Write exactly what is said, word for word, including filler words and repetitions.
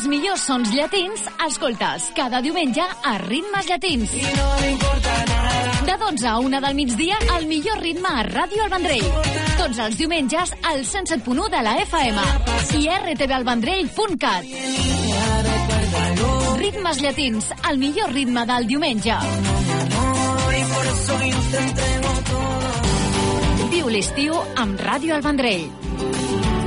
Els millors sons llatins escoltes cada diumenge a Ritmes Llatins. De dotze a una del migdia, el millor ritme a Ràdio El Vendrell. Tots els diumenges al cent set punt u de la F M i r t v el vendrell punt cat. Ritmes Llatins, el millor ritme del diumenge. Viu l'estiu amb Ràdio El Vendrell.